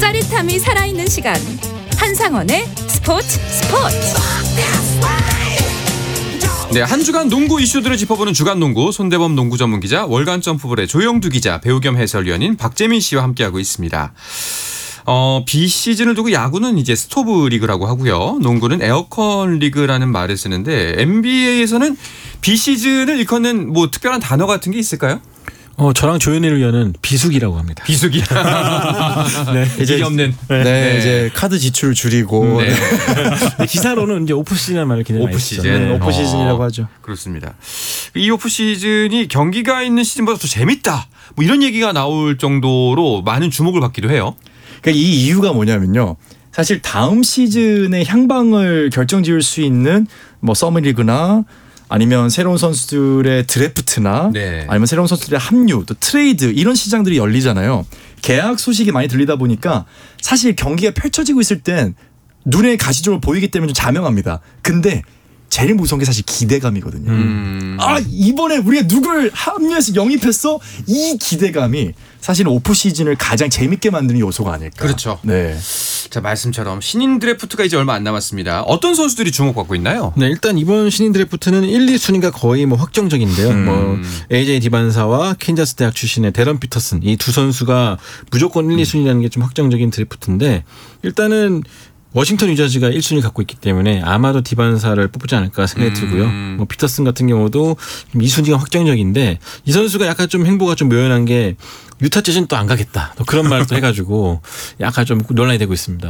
짜릿함이 살아있는 시간 한상원의 스포츠. 네, 한 주간 농구 이슈들을 짚어보는 주간 농구 손대범 농구 전문 기자, 월간 점프볼의 조영두 기자, 배우 겸 해설위원인 박재민 씨와 함께하고 있습니다. 비시즌을 두고 야구는 이제 스토브 리그라고 하고요. 농구는 에어컨 리그라는 말을 쓰는데 NBA에서는 비시즌을 일컫는 뭐 특별한 단어 같은 게 있을까요? 저랑 조현일 위원은 비수기라고 합니다. 비수기. 네, 이제 없는. 네, 이제 카드 지출 줄이고. 네. 기사로는 이제 오프 시즌이라는 말을 굉장히 많이 쓰죠. 오프시즌. 네, 오프 시즌이라고 하죠. 그렇습니다. 이 오프 시즌이 경기가 있는 시즌보다 더 재밌다. 뭐 이런 얘기가 나올 정도로 많은 주목을 받기도 해요. 그러니까 이 이유가 뭐냐면요. 사실 다음 시즌의 향방을 결정지을 수 있는 뭐 서머리그나 아니면 새로운 선수들의 드래프트나 네. 아니면 새로운 선수들의 합류 또 트레이드 이런 시장들이 열리잖아요. 계약 소식이 많이 들리다 보니까 사실 경기가 펼쳐지고 있을 땐 눈에 가시적으로 보이기 때문에 좀 자명합니다. 근데 제일 무서운 게 사실 기대감이거든요. 아, 이번에 우리가 누굴 합류해서 영입했어? 이 기대감이 사실은 오프 시즌을 가장 재밌게 만드는 요소가 아닐까. 그렇죠. 네. 자, 말씀처럼 신인 드래프트가 이제 얼마 안 남았습니다. 어떤 선수들이 주목받고 있나요? 네, 일단 이번 신인 드래프트는 1, 2순위가 거의 뭐 확정적인데요. 뭐 AJ 디반사와 캔자스 대학 출신의 데런 피터슨 이 두 선수가 무조건 1, 2순위라는 게 좀 확정적인 드래프트인데 일단은 워싱턴 유저지가 1순위 갖고 있기 때문에 아마도 디반사를 뽑지 않을까 생각이 들고요. 뭐 피터슨 같은 경우도 2순위가 확정적인데 이 선수가 약간 좀 행보가 좀 묘연한 게 유타 재즈는 또 안 가겠다. 또 그런 말도 해가지고 약간 좀 논란이 되고 있습니다.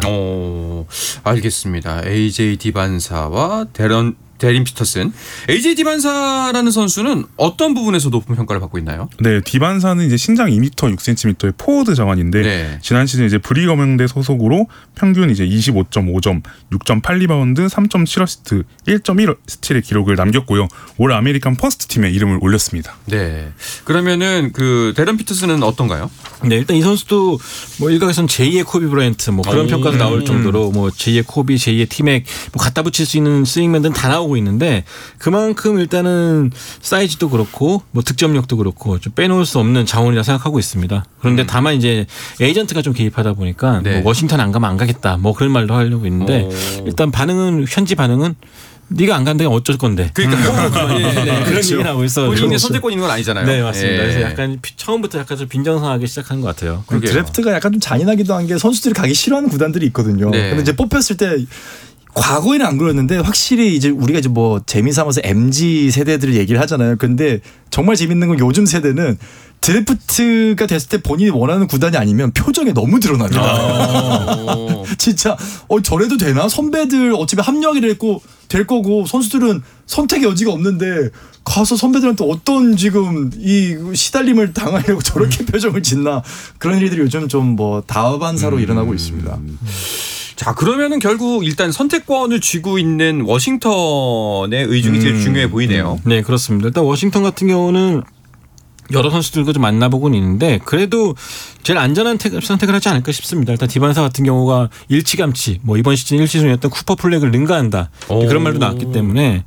알겠습니다. AJ 디반사와 데린 피터슨. AJ 디반사라는 선수는 어떤 부분에서 높은 평가를 받고 있나요? 네, 디반사는 이제 신장 2m 6cm의 포워드 정원인데 네. 지난 시즌 이제 브리검영대 소속으로 평균 이제 25.5점, 6.8 리바운드, 3.7 어시스트, 1.1 스틸의 기록을 남겼고요. 올 아메리칸 퍼스트 팀에 이름을 올렸습니다. 네. 그러면은 그 데런 피터슨은 어떤가요? 네, 일단 이 선수도 뭐 일각에서는 제2의 코비 브라이언트 뭐 그런 평가도 나올 정도로 뭐 제2의 코비, 제2의 티맥 뭐 갖다 붙일 수 있는 스윙맨들은 다 나오고 있는데 그만큼 일단은 사이즈도 그렇고 뭐 득점력도 그렇고 좀 빼놓을 수 없는 자원이라 생각하고 있습니다. 그런데 다만 이제 에이전트가 좀 개입하다 보니까 네. 뭐 워싱턴 안 가면 안 가겠다 뭐 그런 말도 하려고 있는데 일단 반응은 현지 반응은 네가 안 간다면 어쩔 건데. 그러니까 네, 그런 얘기 나오고 있어. 본인의 선택권 있는 건 아니잖아요. 네, 맞습니다. 예. 그래서 약간 처음부터 약간 좀 빈정상하게 시작한 것 같아요. 그러게요. 드래프트가 약간 좀 잔인하기도 한 게 선수들이 가기 싫어하는 구단들이 있거든요. 네. 근데 이제 뽑혔을 때 과거에는 안 그랬는데 확실히 이제 우리가 이제 뭐 재미삼아서 MZ 세대들을 얘기를 하잖아요. 근데 정말 재밌는 건 요즘 세대는 드래프트가 됐을 때 본인이 원하는 구단이 아니면 표정에 너무 드러납니다. 진짜 저래도 되나? 선배들 어차피 합류하기로 했고 될 거고 선수들은 선택의 여지가 없는데 가서 선배들한테 어떤 지금 이 시달림을 당하려고 저렇게 표정을 짓나 그런 일들이 요즘 좀 뭐 다반사로 일어나고 있습니다. 자, 그러면은 결국 일단 선택권을 쥐고 있는 워싱턴의 의중이 제일 중요해 보이네요. 네, 그렇습니다. 일단 워싱턴 같은 경우는 여러 선수들과 좀 만나보고는 있는데 그래도 제일 안전한 선택을 하지 않을까 싶습니다. 일단 디반사 같은 경우가 일찌감치 뭐 이번 시즌 1시즌이었던 쿠퍼 플렉을 능가한다. 그런 말도 나왔기 때문에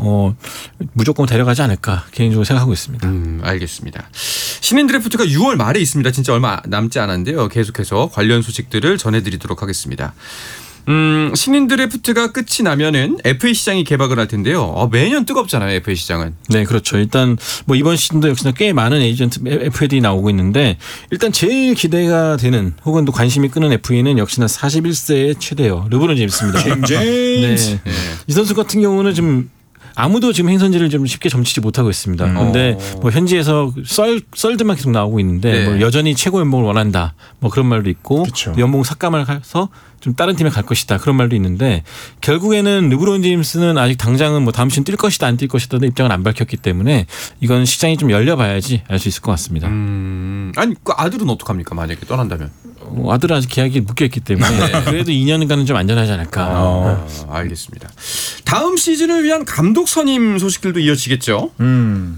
무조건 데려가지 않을까 개인적으로 생각하고 있습니다. 알겠습니다. 신인 드래프트가 6월 말에 있습니다. 진짜 얼마 남지 않았는데요. 계속해서 관련 소식들을 전해드리도록 하겠습니다. 신인 드래프트가 끝이 나면은 FA 시장이 개막을 할 텐데요. 매년 뜨겁잖아요, FA 시장은. 네, 그렇죠. 일단 뭐 이번 시즌도 역시나 꽤 많은 에이전트 FA들이 나오고 있는데 일단 제일 기대가 되는 혹은 또 관심이 끄는 FA는 역시나 41세의 최대요. 르브론 제임스입니다. 네. 이 선수 같은 경우는 좀 아무도 지금 행선지를 좀 쉽게 점치지 못하고 있습니다. 그런데 뭐 현지에서 썰들만 계속 나오고 있는데 네. 뭐 여전히 최고 연봉을 원한다. 뭐 그런 말도 있고 그쵸. 연봉 삭감을 해서 좀 다른 팀에 갈 것이다. 그런 말도 있는데 결국에는 르브론 제임스는 아직 당장은 뭐 다음 시즌 뛸 것이다 안 뛸 것이다는 입장을 안 밝혔기 때문에 이건 시장이 좀 열려봐야지 알 수 있을 것 같습니다. 아니 그 아들은 어떡합니까 만약에 떠난다면? 아들은 아직 계약이 묶여있기 때문에 그래도 2년간은 좀 안전하지 않을까. 알겠습니다. 다음 시즌을 위한 감독 선임 소식들도 이어지겠죠?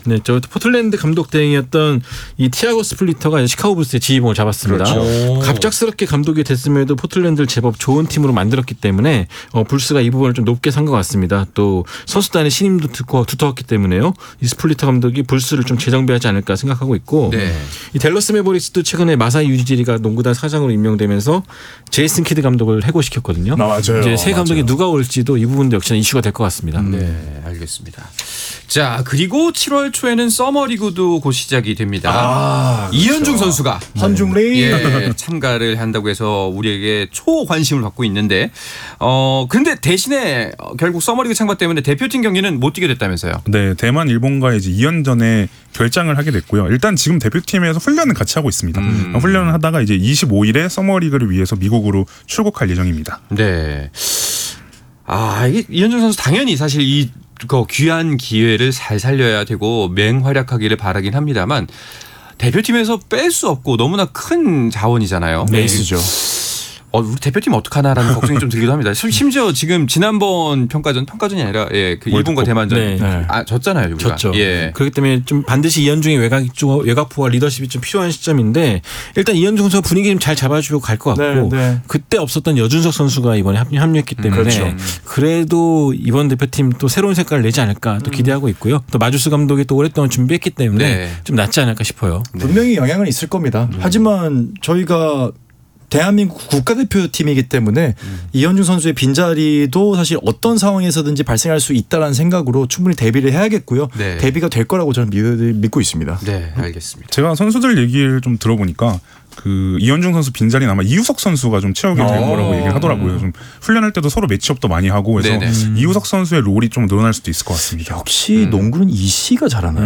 네, 저 포틀랜드 감독 대행이었던 이 티아고 스플리터가 시카고 불스의 지휘봉을 잡았습니다. 그렇죠. 갑작스럽게 감독이 됐음에도 포틀랜드를 제법 좋은 팀으로 만들었기 때문에 불스가 이 부분을 좀 높게 산 것 같습니다. 또 선수단의 신임도 두터웠기 때문에요. 이 스플리터 감독이 불스를 좀 재정비하지 않을까 생각하고 있고 네. 이 댈러스 매버릭스도 최근에 마사이 유지리가 농구단 사장으로 임명되면서 제이슨 키드 감독을 해고시켰거든요. 맞아요. 이제 새 감독이 맞아요. 누가 올지도 이 부분도 역시나 이슈가 될 것 같습니다. 네, 알겠습니다. 자, 그리고 7월 초에는 서머리그도 곧 시작이 됩니다. 이현중 선수가 한중리. 예, 참가를 한다고 해서 우리에게 초관심을 받고 있는데 근데 대신에 결국 서머리그 참가 때문에 대표팀 경기는 못 뛰게 됐다면서요. 네, 대만 일본과의 이제 2연전에 결장을 하게 됐고요. 일단 지금 대표팀에서 훈련을 같이 하고 있습니다. 훈련을 하다가 이제 25일에 서머리그를 위해서 미국으로 출국할 예정입니다. 네. 이게 이현중 선수 당연히 사실 그 귀한 기회를 잘 살려야 되고 맹활약하기를 바라긴 합니다만 대표팀에서 뺄 수 없고 너무나 큰 자원이잖아요. 에이스죠. 우리 대표팀 어떡하나라는 걱정이 좀 들기도 합니다. 심지어 지금 지난번 평가전이 아니라 그 일본과 대만전 네. 졌잖아요. 우리가. 졌죠. 예. 그렇기 때문에 좀 반드시 이현중의 외곽포와 리더십이 좀 필요한 시점인데 일단 이현중 선수가 분위기 좀 잘 잡아주고 갈 것 같고 네. 그때 없었던 여준석 선수가 이번에 합류했기 때문에 그렇죠. 그래도 이번 대표팀 또 새로운 색깔을 내지 않을까 또 기대하고 있고요. 또 마주스 감독이 또 오랫동안 준비했기 때문에 네. 좀 낫지 않을까 싶어요. 분명히 영향은 있을 겁니다. 하지만 저희가 대한민국 국가대표팀이기 때문에 이현중 선수의 빈자리도 사실 어떤 상황에서든지 발생할 수 있다는 생각으로 충분히 대비를 해야겠고요. 네. 대비가 될 거라고 저는 믿고 있습니다. 네, 알겠습니다. 제가 선수들 얘기를 좀 들어보니까 그 이현중 선수 빈자리는 아마 이우석 선수가 좀 채우게 될 거라고 얘기를 하더라고요. 좀 훈련할 때도 서로 매치업도 많이 하고 그래서 네네. 이우석 선수의 롤이 좀 늘어날 수도 있을 것 같습니다. 역시 농구는 이씨가 잘하나요?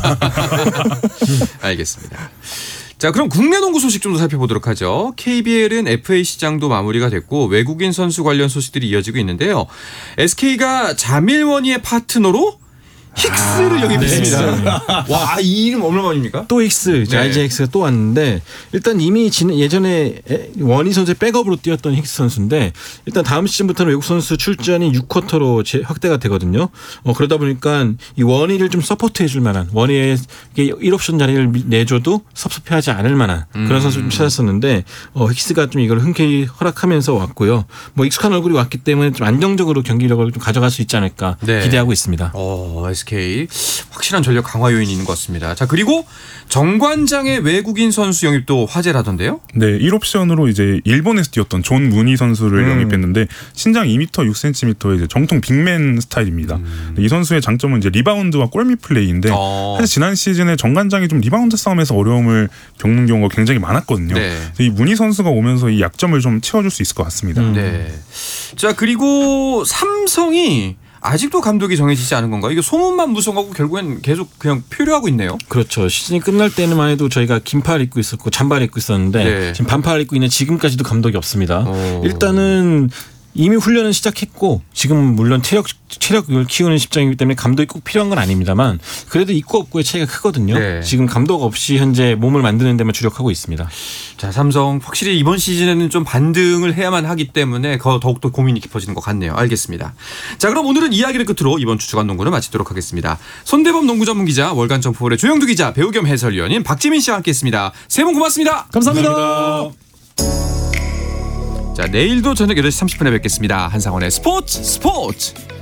알겠습니다. 자, 그럼 국내 농구 소식 좀 더 살펴보도록 하죠. KBL은 FA 시장도 마무리가 됐고 외국인 선수 관련 소식들이 이어지고 있는데요. SK가 자밀원이의 파트너로 힉스를 영입했습니다. 와, 이 이름 얼마만입니까? 또 힉스, 네. IGX가 또 왔는데 일단 이미 예전에 원희 선수의 백업으로 뛰었던 힉스 선수인데 일단 다음 시즌부터는 외국 선수 출전이 6쿼터로 확대가 되거든요. 그러다 보니까 이 원희를 좀 서포트해줄 만한 원희의 1옵션 자리를 내줘도 섭섭해하지 않을 만한 그런 선수를 좀 찾았었는데 힉스가 좀 이걸 흔쾌히 허락하면서 왔고요. 뭐 익숙한 얼굴이 왔기 때문에 좀 안정적으로 경기력을 좀 가져갈 수 있지 않을까 네. 기대하고 있습니다. SK 확실한 전력 강화 요인이 있는 것 같습니다. 자, 그리고 정관장의 외국인 선수 영입도 화제라던데요. 네, 1옵션으로 이제 일본에서 뛰었던 존 무니 선수를 영입했는데 신장 2m 6cm의 이제 정통 빅맨 스타일입니다. 이 선수의 장점은 이제 리바운드와 골밑 플레이인데 사실 지난 시즌에 정관장이 좀 리바운드 싸움에서 어려움을 겪는 경우가 굉장히 많았거든요. 네. 이 무니 선수가 오면서 이 약점을 좀 채워줄 수 있을 것 같습니다. 네. 자, 그리고 삼성이 아직도 감독이 정해지지 않은 건가요? 이게 소문만 무성하고 결국엔 계속 그냥 표류하고 있네요. 그렇죠. 시즌이 끝날 때만 해도 저희가 긴팔 입고 있었고 잠발 입고 있었는데 네. 지금 반팔 입고 있는 지금까지도 감독이 없습니다. 일단은 이미 훈련은 시작했고 지금 물론 체력을 키우는 시점이기 때문에 감독이 꼭 필요한 건 아닙니다만 그래도 있고 없고의 차이가 크거든요. 네. 지금 감독 없이 현재 몸을 만드는 데만 주력하고 있습니다. 자, 삼성 확실히 이번 시즌에는 좀 반등을 해야만 하기 때문에 더욱더 고민이 깊어지는 것 같네요. 알겠습니다. 자, 그럼 오늘은 이야기를 끝으로 이번 주 주간 농구를 마치도록 하겠습니다. 손대범 농구 전문 기자, 월간 점프볼의 조영두 기자, 배우 겸 해설위원인 박지민 씨와 함께했습니다. 세 분 고맙습니다. 감사합니다. 자, 내일도 저녁 8시 30분에 뵙겠습니다. 한상원의 스포츠.